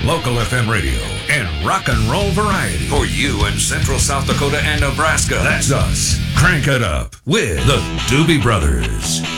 local FM radio, and rock and roll variety. For you in Central South Dakota and Nebraska, that's us. Crank it up with the Doobie Brothers.